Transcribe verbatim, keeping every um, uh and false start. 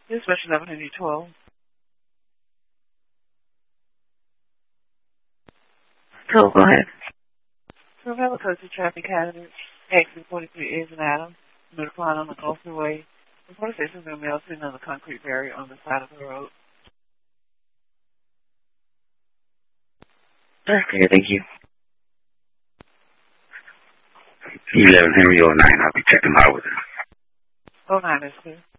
Dispatch eleven hundred twelve. So go ahead. So we have a courtesy traffic hazard. Exit forty-three is an Adam. Notifying on the Gulf Freeway. The police station is going to be sitting on the concrete barrier on the side of the road. Okay, thank you. eleven Henry oh nine. I'll be checking out with it. Oh nine is good.